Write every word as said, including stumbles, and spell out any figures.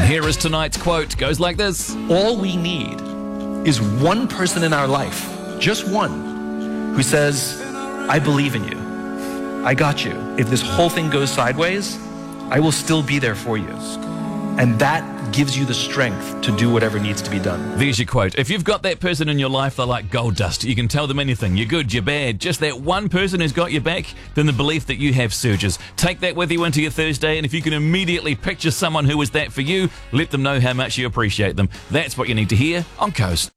Here is tonight's quote. Goes like this. All we need is one person in our life, just one, who says, I believe in you. I got you. If this whole thing goes sideways, I will still be there for you. And that gives you the strength to do whatever needs to be done. There's your quote. If you've got that person in your life, they're like gold dust. You can tell them anything. You're good, you're bad. Just that one person who's got your back, then the belief that you have surges. Take that with you into your Thursday, and if you can immediately picture someone who is that for you, let them know how much you appreciate them. That's what you need to hear on Coast.